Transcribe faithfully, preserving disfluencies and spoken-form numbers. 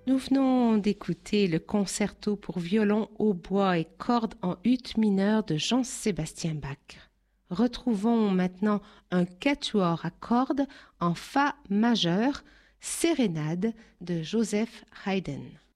Nous venons d'écouter le concerto pour violon, hautbois et cordes en ut mineur de Jean-Sébastien Bach. Retrouvons maintenant un quatuor à cordes en fa majeur, Sérénade de Joseph Haydn.